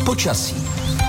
Počasí.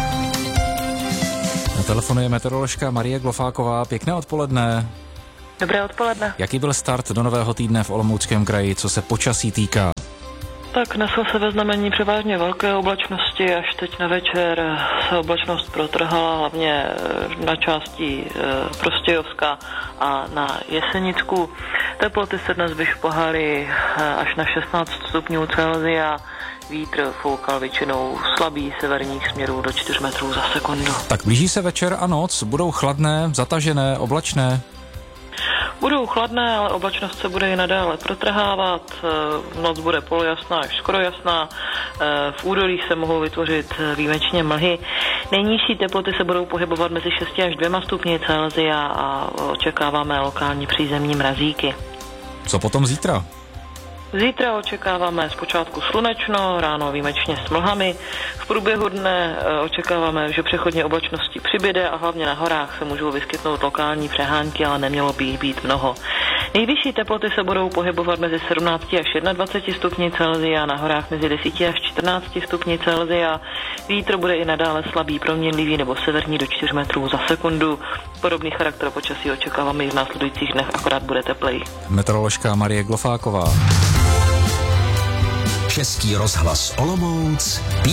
Na telefonu je meteoroložka Marie Glofáková. Pěkné odpoledne. Dobré odpoledne. Jaký byl start do nového týdne v Olomouckém kraji, co se počasí týká? Tak nesl se ve znamení převážně velké oblačnosti, až teď na večer se oblačnost protrhala, hlavně na části Prostějovska a na Jesenicku. Teploty se dnes vyšplhaly až na 16 stupňů Celsia. Vítr foukal většinou slabý severních směrů do 4 metrů za sekundu. Tak blíží se večer a noc, budou chladné, zatažené, oblačné? Budou chladné, ale oblačnost se bude i nadále protrhávat. Noc bude polojasná až skoro jasná. V údolích se mohou vytvořit výjimečně mlhy. Nejnižší teploty se budou pohybovat mezi 6 až 2 stupni Celsia a očekáváme lokální přízemní mrazíky. Co potom zítra? Zítra očekáváme zpočátku slunečno, ráno výjimečně s mlhami. V průběhu dne očekáváme, že přechodně oblačnosti přibyde a hlavně na horách se můžou vyskytnout lokální přehánky, ale nemělo by jich být mnoho. Nejvyšší teploty se budou pohybovat mezi 17 až 21 stupni Celsia, na horách mezi 10 až 14 stupni Celsia. Vítr bude i nadále slabý, proměnlivý nebo severní do 4 metrů za sekundu. Podobný charakter počasí očekáváme i v následujících dnech, akorát bude tepleji. Meteoroložka Marie Glofáková. Český rozhlas Olomouc.